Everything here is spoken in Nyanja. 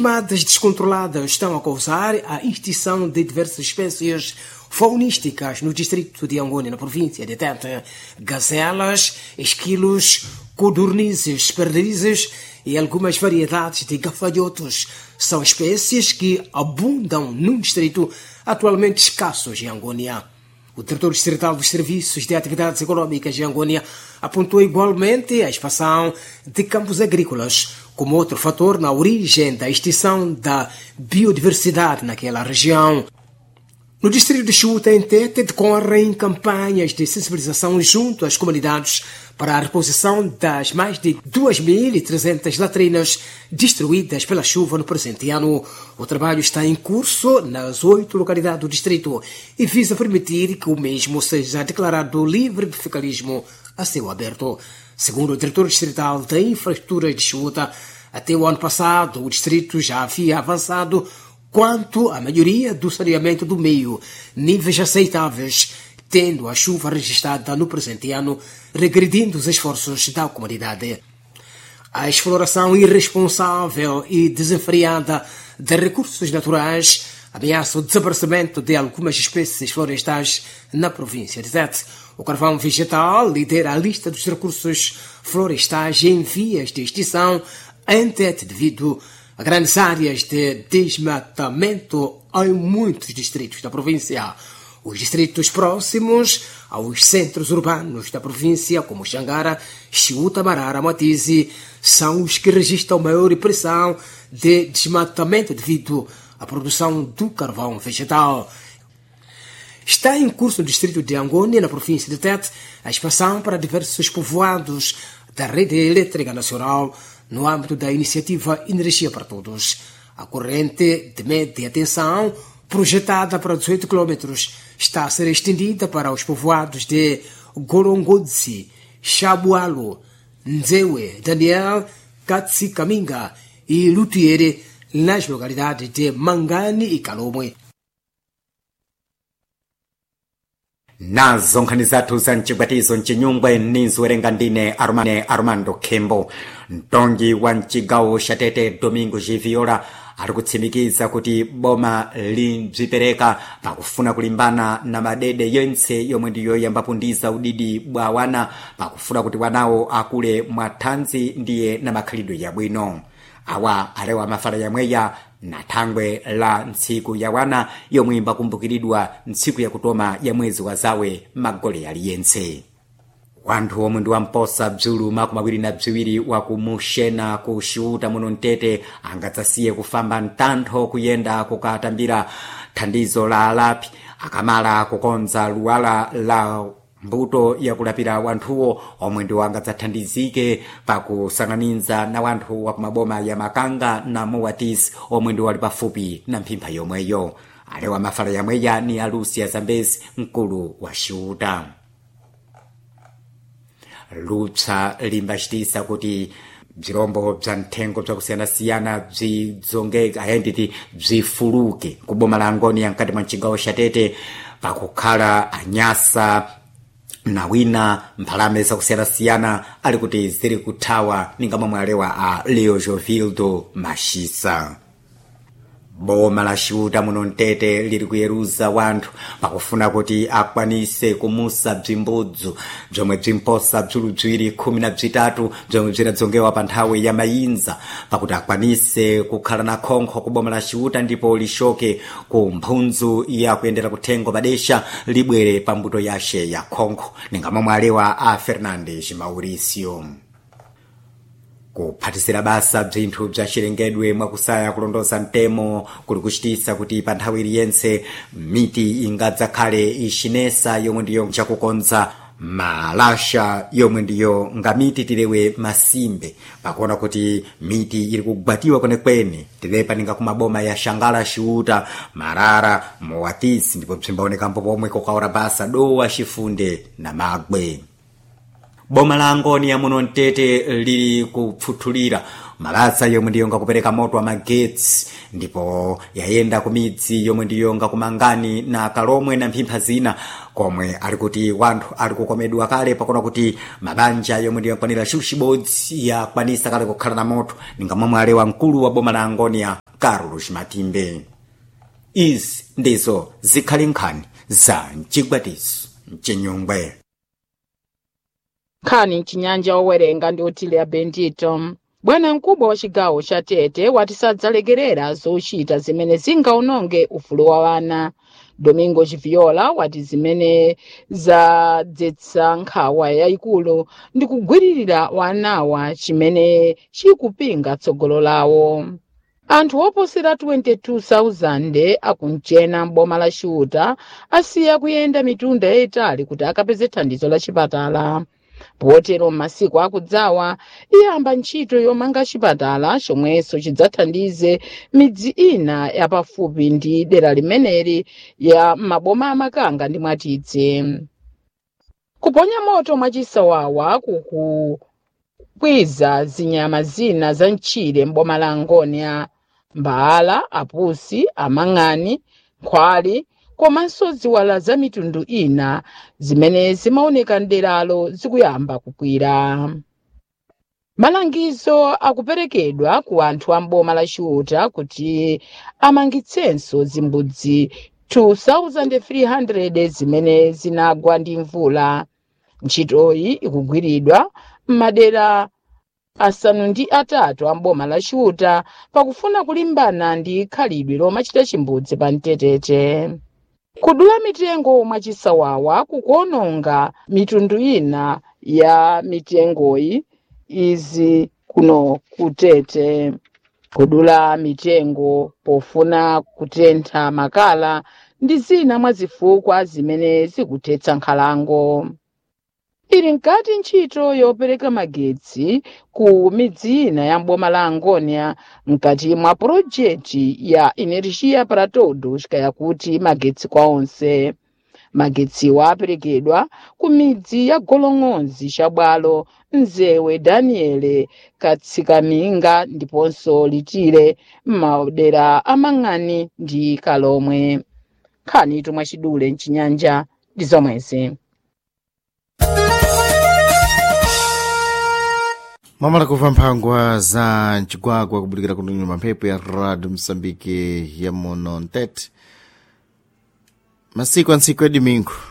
queimadas descontroladas estão a causar a extinção de diversas espécies faunísticas no distrito de Angônia, na província de Tete. Gazelas, esquilos, codornizes, perdizes e algumas variedades de gafanhotos são espécies que abundam num distrito atualmente escassos em Angônia. O diretor distrital dos Serviços de Atividades Econômicas de Angônia apontou igualmente a expansão de campos agrícolas como outro fator na origem da extinção da biodiversidade naquela região. No distrito de Chiuta, em Tete, decorrem campanhas de sensibilização junto às comunidades para a reposição das mais de 2.300 latrinas destruídas pela chuva no presente ano. O trabalho está em curso nas 8 localidades do distrito e visa permitir que o mesmo seja declarado livre de fecalismo a céu aberto. Segundo o diretor distrital da Infraestrutura de Chiuta, até o ano passado o distrito já havia avançado quanto à melhoria do saneamento do meio, níveis aceitáveis, tendo a chuva registrada no presente ano regredindo os esforços da comunidade. A exploração irresponsável e desenfreada de recursos naturais ameaça o desaparecimento de algumas espécies florestais na província de Tete. O carvão vegetal lidera a lista dos recursos florestais em vias de extinção em Tete devido a grandes áreas de desmatamento em muitos distritos da província. Os distritos próximos aos centros urbanos da província, como Xangara, Chiuta, Marara, Matize, são os que registram maior pressão de desmatamento devido à produção do carvão vegetal. Está em curso no distrito de Angônia, na província de Tete, a expansão para diversos povoados da rede elétrica nacional no âmbito da iniciativa Energia para Todos. A corrente de média tensão, projetada para 18 km, está a ser estendida para os povoados de Gorongodzi, Chabualo, Nzewe, Daniel, Katsikaminga e Lutiere, nas localidades de Mangani e Kalomwe. nazo nkhani zathu za mcibwatizo mcinyungwe ninziwerenga ndine armando khembo. Mtongi wa mcigawo ca Tete Domingo Giviola ari kutsimikiza kuti boma limzipereka pakufuna kulimbana na madede yense yomwe ndiyo yambapundiza udidi bwa wana pakufuna kuti wanawo akule mwathanzi ndiye na makhalidwe yabwino. Awa alewa mafala yamweya na thangwe la ntsiku ya wana yomwe imbakumbukiridwa ntsiku ya kutoma ya mwezi wa zawe magole aliyense. Wanthu omwe ndi wamposa bzulu makumawiri na bziwiri wakumushena ku Chiuta muno Mtete angadzasiye kufamba mtantho kuyenda kukatambira thandizo la alapi akamala kukonza luwala la mbuto yakulapira wanthuwo omwe ndi wangadzathandizike pakusananiza na wanthu wakumaboma ya Makanga na Mowatisi omwe ndi wali pafupi na mphimpha yomweyo. Alewa mafala yamweya ni Alucia Zambezi, mkulu wa Chiuta. Lupsa limbachitisa kuti bzirombo bza nthengo bzakusiyana-siyana bzizongeka ayenditi bzifuluke kuboma la Angoni mkati mwa mcigawo ca Tete pakukhala anyasa na wina mphalame zakusiyana-siyana ali kuti ziri kuthawa ninga momwe alewa a Leo Jovildo Machisa. Boma la Chiuta muno Mtete liri kuyeruza wanthu pakufuna kuti akwanise kumusa bzimbudzu bzomwe bzimposa bzulu bziwiri 13 bzomwe bzidadzongewa pa nthawi ya mayinza pakuti akwanise kukhala na khonkho ku boma la Chiuta ndipo lishoke ku mphunzu ya kuyendera kuthengo padesha libwere pa mbuto yace ya khonkho ninga momwe alewa a Fernandes Mauricio. Kuphatisira basa bzinthu bza chilengedwe mwakusaya kulondoza mtemo kuli kuchitisa kuti pa nthawi iliyense miti ingadzakhale ichinesa yomwe ndiyo chakukonza malasha yomwe ndiyo ngamiti tilewe masimbe pakuona kuti miti ili kugwatiwa kwenekwene tilepa ninga kumaboma ya Xangara, Chiuta, Marara, Mowatisi ndipo bzimbaonekampo pomwe kukaora basa dowa Chifunde na Magwe. Boma la Angoni ya muno Mtete lili kupfuthulira malatsa yomwe ndiyo ngakupereka moto wa magetsi ndipo yayenda kumidzi yomwe ndiyo ngakumangani na Kalomwe na mphimpha zina komwe ali kuti wanthu ali kukomedwa kale pakona kuti mabanja yomwe ndiyo yakwanira chibodzi yakwanisa kale kukhala na moto ninga momwe alewa mkulu wa boma la Angoni Carlos Matimbe. Izi ndizo zikhali nkhani za mchigwatiso mchinyungwe. Nkhani mchinyanja owerenga ndi Otilia Bendito. Bwana mkubwa wa chigawo cha Tete wati sadzalekerera zochita zimene zingaononge ufulu wa wana. Domingo Chiviola wati zimene zadzetsa nkhawa yayikulu ndi kugwiririra wanawa chimene chikupinga tsogolo lawo. Anthu oposera 22,000 akunjena m'boma la Chiuta asiya kuyenda mitunda yayitali kuti akapeze thandizo la chipatala. Potero masiku akudzawa iyamba ntchito yomanga chipatala chomweso chidzathandize midzi ina yapafupi ndi dera limeneli ya maboma amakanga ndi Mwatidze. Kuponya moto mwachisawawa kukwiza zinyama zina za mchire m'boma la Angonia, mbala, apusi, amang'ani, nkhwali, komanso ziwala za mitundu ina zimene zimaoneka nderalo zikuyamba kukwira. Malangizo akuperekedwa ku anthu a m'boma la Chiuta kuti amangitsenso zimbudzi 2,300 zimene zinagwa ndi mvula. Ntchitoyi ikugwiridwa m'madera asanu ndi atatu a m'boma la Chiuta pakufuna kulimbana ndi khalidwe lomachita chimbudzi pa mtetete. Kudula mitengo mwachisawawa kukuononga mitundu ina ya mitengoyi izi kuno kutete. Kudula mitengo pofuna kutentha makala ndi zina mwa zifukwa zimene zikutetsa nkhalango. Ili nkati ntchito yopereka magetsi ku midzi ina ya m'boma la Angonia mkati mwa projeti ya Energia para Todos kaya kuti magetsi kwa onse. Magetsiwa aperekedwa ku midzi ya Golong'onzi, Chabwalo, Nzewe, Daniele, Katsikaminga ndiponso Litire m'madera amang'ani ndi Kalomwe. Nkhani tomwe chidule mchinyanja ndi zomwezi. Mamala kuva mphangwa za mchigwagwa kubulikira kuno mamphepo ya Radio Msambiki ya Mono Ntete. Masiku ansiku ya Domingo